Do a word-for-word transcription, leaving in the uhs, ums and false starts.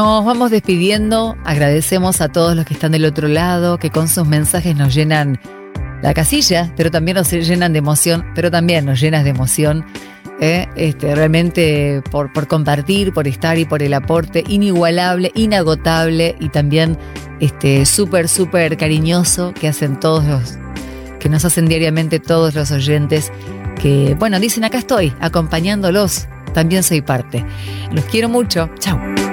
Nos vamos despidiendo, agradecemos a todos los que están del otro lado, que con sus mensajes nos llenan la casilla, pero también nos llenan de emoción, pero también nos llenas de emoción, ¿eh? este, realmente por, por compartir, por estar y por el aporte inigualable, inagotable y también este, súper, súper cariñoso que hacen todos los, que nos hacen diariamente todos los oyentes que, bueno, dicen acá estoy, acompañándolos, también soy parte. Los quiero mucho, chao.